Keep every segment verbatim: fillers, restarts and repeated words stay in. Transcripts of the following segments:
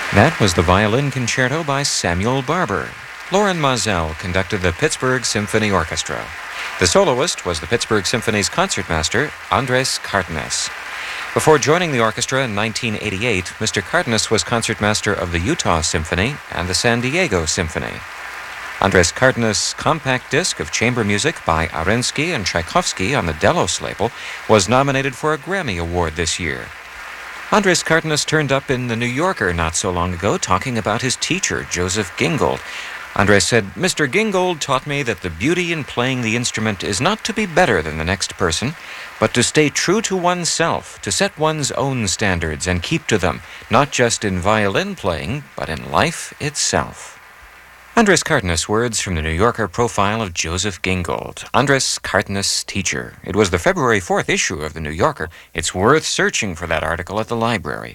That was the Violin Concerto by Samuel Barber. Loren Mazel conducted the Pittsburgh Symphony Orchestra. The soloist was the Pittsburgh Symphony's concertmaster, Andres Cardenas. Before joining the orchestra in nineteen eighty-eight, Mister Cardenas was concertmaster of the Utah Symphony and the San Diego Symphony. Andres Cardenas' compact disc of chamber music by Arensky and Tchaikovsky on the Delos label was nominated for a Grammy Award this year. Andres Cardenas turned up in The New Yorker not so long ago talking about his teacher, Joseph Gingold. Andres said, "Mister Gingold taught me that the beauty in playing the instrument is not to be better than the next person, but to stay true to oneself, to set one's own standards and keep to them, not just in violin playing, but in life itself." Andres Cardenas' words from the New Yorker profile of Joseph Gingold, Andres Cardenas' teacher. It was the February fourth issue of the New Yorker. It's worth searching for that article at the library.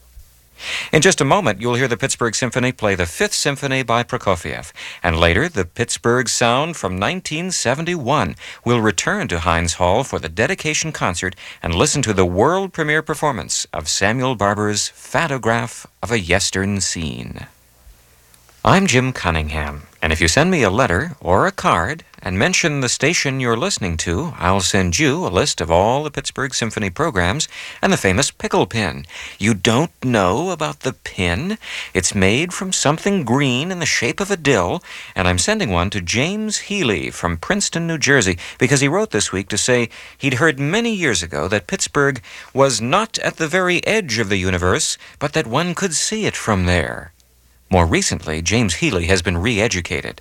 In just a moment, you'll hear the Pittsburgh Symphony play the Fifth Symphony by Prokofiev, and later, the Pittsburgh Sound from nineteen seventy-one will return to Heinz Hall for the dedication concert and listen to the world premiere performance of Samuel Barber's Photograph of a Yestern Scene. I'm Jim Cunningham, and if you send me a letter or a card and mention the station you're listening to, I'll send you a list of all the Pittsburgh Symphony programs and the famous pickle pin. You don't know about the pin? It's made from something green in the shape of a dill, and I'm sending one to James Healy from Princeton, New Jersey, because he wrote this week to say he'd heard many years ago that Pittsburgh was not at the very edge of the universe, but that one could see it from there. More recently, James Healy has been re-educated.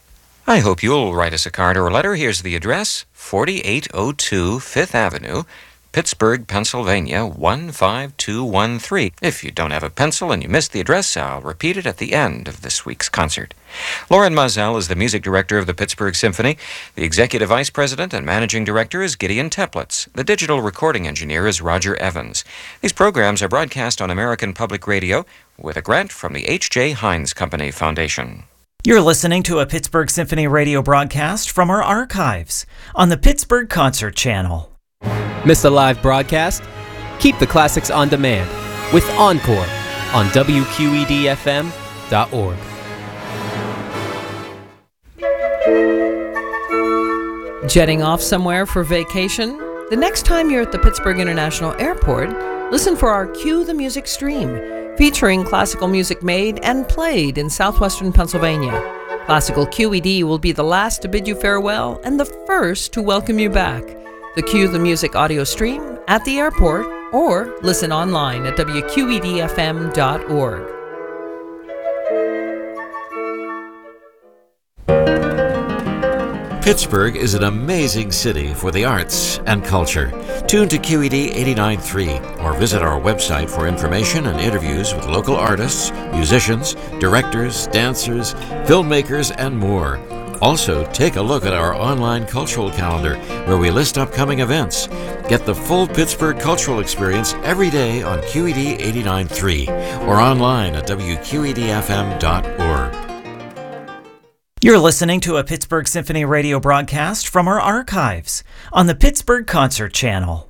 I hope you'll write us a card or a letter. Here's the address, forty-eight oh two Fifth Avenue, Pittsburgh, Pennsylvania, one five two one three. If you don't have a pencil and you missed the address, I'll repeat it at the end of this week's concert. Loren Mazel is the music director of the Pittsburgh Symphony. The executive vice president and managing director is Gideon Teplitz. The digital recording engineer is Roger Evans. These programs are broadcast on American Public Radio with a grant from the H J. Heinz Company Foundation. You're listening to a Pittsburgh Symphony radio broadcast from our archives on the Pittsburgh Concert Channel. Miss a live broadcast? Keep the classics on demand with Encore on W Q E D F M dot org. Jetting off somewhere for vacation? The next time you're at the Pittsburgh International Airport, listen for our Cue the Music stream, featuring classical music made and played in southwestern Pennsylvania. Classical Q E D will be the last to bid you farewell and the first to welcome you back. The Cue the Music audio stream at the airport or listen online at W Q E D F M dot org. Pittsburgh is an amazing city for the arts and culture. Tune to Q E D eighty-nine point three or visit our website for information and interviews with local artists, musicians, directors, dancers, filmmakers, and more. Also, take a look at our online cultural calendar where we list upcoming events. Get the full Pittsburgh cultural experience every day on Q E D eighty-nine point three or online at W Q E D F M dot org. You're listening to a Pittsburgh Symphony radio broadcast from our archives on the Pittsburgh Concert Channel.